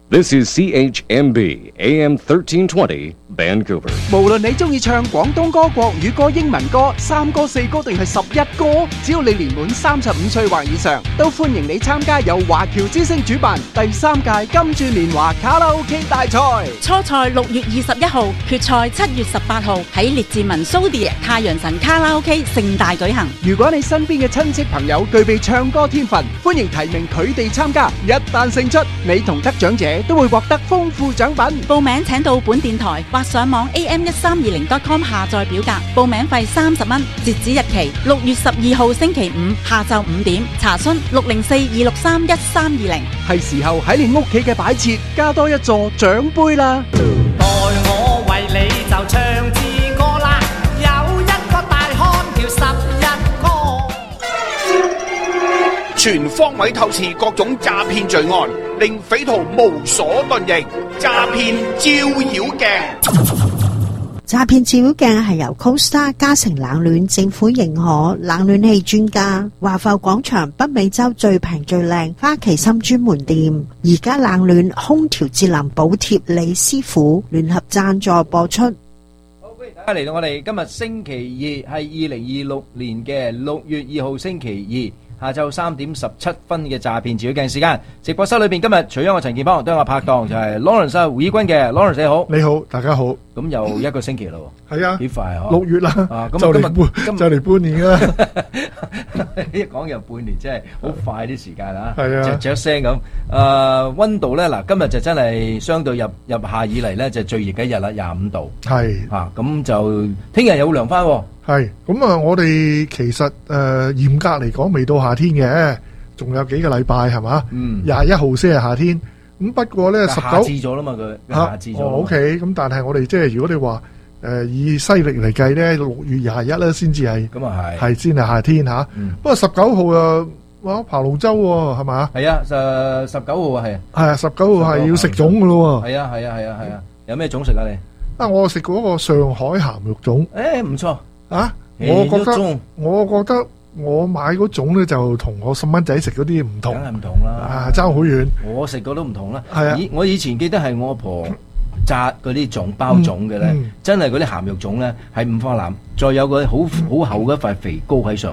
This is CHMB AM 1320 Vancouver。 無論你中意唱廣東歌、國語歌、英文歌、3歌、4歌定係11歌，只要你年滿35歲或以上，都歡迎你參加由華僑之星主辦第3屆金鑽年華卡拉 OK 大賽。 初賽6月21號，決賽7月18號喺列治文蘇迪太陽神卡拉 OK 盛大舉行。 如果你身邊嘅親戚朋友具備唱歌天分，歡迎提名佢哋參加。一旦勝出，你同得獎者都會獲得豐富獎品。 報名請到本電台或上網 am1320.com 下載表格，報名費30蚊，截止日期6月12號星期五下晝5點。查詢604-263-1320。 係時候喺你屋企嘅擺設加多一座獎杯啦！ 待我為你就唱支歌啦，有一個大漢叫11哥， 全方位透視各種詐騙罪案，令匪徒無所遁形。詐騙照妖鏡。 詐騙照妖鏡係由 Costa 嘉誠冷暖政府認可冷暖氣專家華埠廣場北美洲最平最靚花旗參專門店，而家冷暖空調節能補貼李師傅聯合贊助播出。 好，歡迎大家嚟到我哋今日星期二，係2026年嘅6月2號星期二。下晝3點17分嘅詐騙照妖鏡時間，直播室裏邊今日除咗我陳健邦，都有我拍檔就係 Lawrence 胡以軍嘅 Lawrence， 你好。 你好，大家好。 咁又一個星期啦喎。係啊，幾快啊 ！6月啦，就嚟半年啦。 一講又半年，真係好快啲時間啦。 係啊， 雀聲咁。溫度咧嗱，今日就真係相對入夏以嚟咧，就最熱嘅一日啦，25度。 係嚇，咁就聽日又會涼翻喎。 係咁啊！我哋其實嚴格嚟講未到夏天嘅，仲有幾個禮拜係嘛？21號先係夏天。咁不過咧， 夏至咗啦嘛，佢夏至咗。 OK，咁但係我哋即係如果你話以西歷嚟計咧，6月21咧先至係咁啊係先係夏天嚇。不過19號啊，哇爬龍舟喎係嘛？ 係啊，19號係。係啊，19號係要食粽噶咯喎。 係啊，有咩粽食啊你？ 啊，我食過一個上海鹹肉粽。 誒唔錯。啊！ 我覺得我買嗰種咧就同我細蚊仔食嗰啲唔同， 梗係唔同啦， 爭好遠。 我食過都唔同啦。 係啊， 我以前記得係我阿婆炸嗰啲粽包粽嘅咧，真係嗰啲鹹肉粽咧係5花腩，再有個好厚嘅一塊肥膏喺上